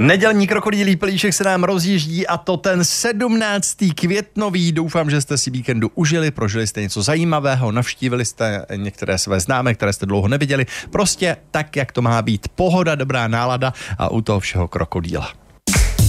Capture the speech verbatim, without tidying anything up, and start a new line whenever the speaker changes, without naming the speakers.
Nedělní krokodýlí pelíšek se nám rozjíždí a to ten sedmnáctého květnový. Doufám, že jste si víkendu užili, prožili jste něco zajímavého, navštívili jste některé své známé, které jste dlouho neviděli. Prostě tak, jak to má být. Pohoda, dobrá nálada a u toho všeho krokodýla.